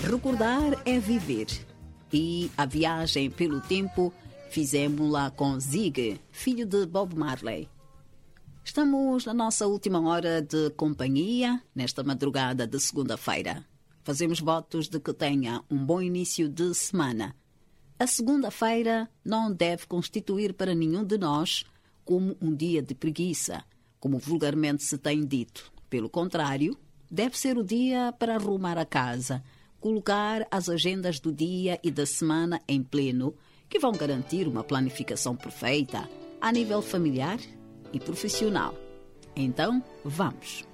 Recordar é viver. E a viagem pelo tempo fizemos-la com Zig, filho de Bob Marley. Estamos na nossa última hora de companhia nesta madrugada de segunda-feira. Fazemos votos de que tenha um bom início de semana. A segunda-feira não deve constituir para nenhum de nós como um dia de preguiça, como vulgarmente se tem dito. Pelo contrário, deve ser o dia para arrumar a casa, colocar as agendas do dia e da semana em pleno, que vão garantir uma planificação perfeita a nível familiar e profissional. Então, vamos!